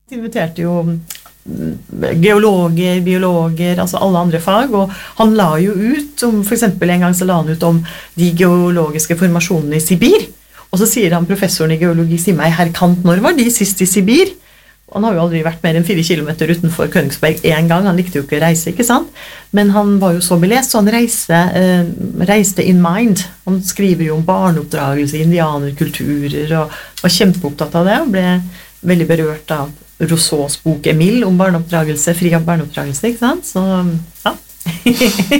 inviterte jo geologer, biologer, altså alle andre fag, og han la jo ut, for eksempel en gang så la han ut om de geologiske formasjonene i Sibir, og så sier han professoren i geologi, sier meg, herr Kant, når var de sist i Sibir? Han har jo aldri vært mer enn 4 kilometer utenfor Königsberg en gang, han likte jo ikke å reise, ikke sant? Men han var jo så belest, så han reiste in mind. Han skriver jo om barneoppdragelse, indianerkulturer, og var kjempeopptatt av det, og ble veldig berørt av Rousseaus bok Emile om barneoppdragelse, fri av barneoppdragelse, ikke sant? Så, ja.